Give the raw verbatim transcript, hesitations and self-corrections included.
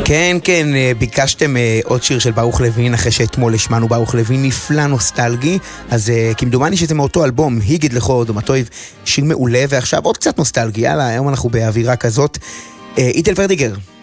כן, כן, ביקשתם עוד שיר של ברוך לוין, אחרי שאתמול השמענו ברוך לוין, נפלא נוסטלגי, אז כמדומני שזה מאותו אלבום, היגד לכו דומטויב, שיר מעולה, ועכשיו עוד קצת נוסטלגי, יאללה, היום אנחנו באווירה כזאת. איטל ורדיגר.